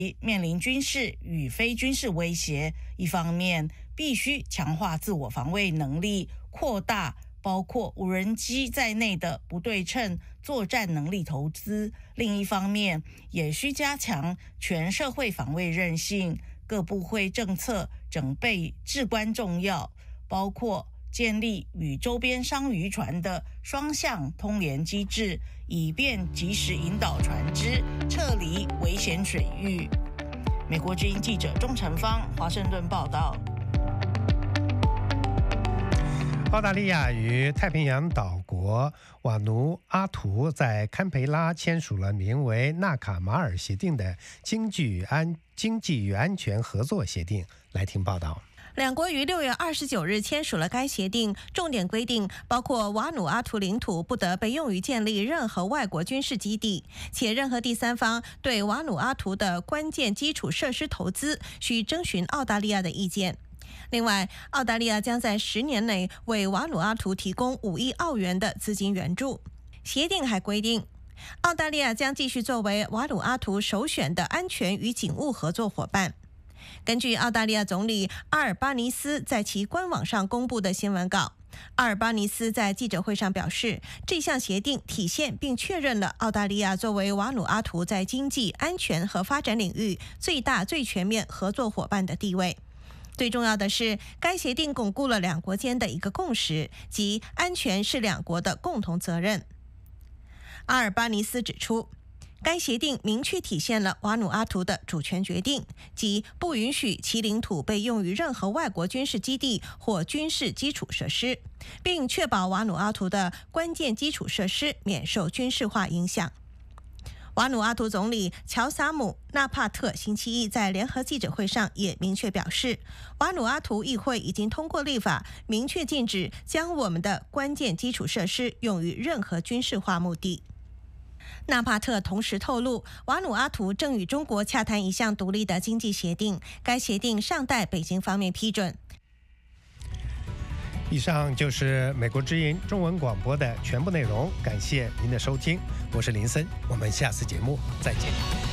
面临军事与非军事威胁，一方面必须强化自我防卫能力，扩大包括无人机在内的不对称作战能力投资；另一方面，也需加强全社会防卫韧性。各部会政策整备至关重要，包括建立与周边商渔船的双向通联机制，以便及时引导船只撤离危险水域。美国之音记者钟成芳，华盛顿报道。 澳大利亚与太平洋岛国瓦努阿图在堪培拉签署了名为纳卡马尔协定的经济与安全合作协定。来听报道。 两国于6月29日签署了该协定，重点规定包括瓦努阿图领土不得被用于建立任何外国军事基地，且任何第三方对瓦努阿图的关键基础设施投资需征询澳大利亚的意见。另外，澳大利亚将在10年内为瓦努阿图提供5亿澳元的资金援助。协定还规定，澳大利亚将继续作为瓦努阿图首选的安全与警务合作伙伴。根据澳大利亚总理阿尔巴尼斯在其官网上公布的新闻稿，阿尔巴尼斯在记者会上表示，这项协定体现并确认了澳大利亚作为瓦努阿图在经济、安全和发展领域最大、最全面合作伙伴的地位。最重要的是，该协定巩固了两国间的一个共识，即安全是两国的共同责任。阿尔巴尼斯指出，该协定明确体现了瓦努阿图的主权决定，即不允许其领土被用于任何外国军事基地或军事基础设施，并确保瓦努阿图的关键基础设施免受军事化影响。瓦努阿图总理乔萨姆·纳帕特星期一在联合记者会上也明确表示，瓦努阿图议会已经通过立法，明确禁止将我们的关键基础设施用于任何军事化目的。纳帕特同时透露，瓦努阿图正与中国洽谈一项独立的经济协定，该协定尚待北京方面批准。 以上就是美国之音中文广播的全部内容，感谢您的收听，我是林森，我们下次节目再见。